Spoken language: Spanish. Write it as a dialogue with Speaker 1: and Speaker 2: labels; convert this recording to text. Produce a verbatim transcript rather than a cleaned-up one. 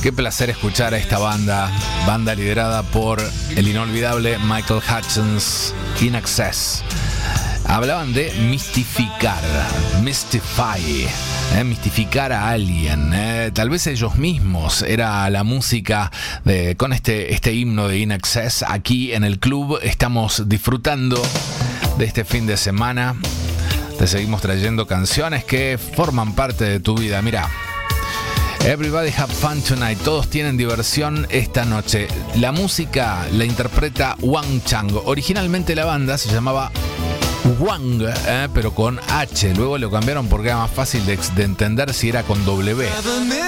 Speaker 1: Qué placer escuchar a esta banda, banda liderada por el inolvidable Michael Hutchence, In Excess. Hablaban de mistificar, mystify, eh, mistificar a alguien, eh, tal vez ellos mismos. Era la música de, con este, este himno de In Excess. Aquí en el club estamos disfrutando de este fin de semana. Te seguimos trayendo canciones que forman parte de tu vida. Mira, Everybody have fun tonight. Todos tienen diversión esta noche. La música la interpreta Wang Chang. Originalmente la banda se llamaba Wang, eh, pero con H. Luego lo cambiaron porque era más fácil de, de entender si era con W.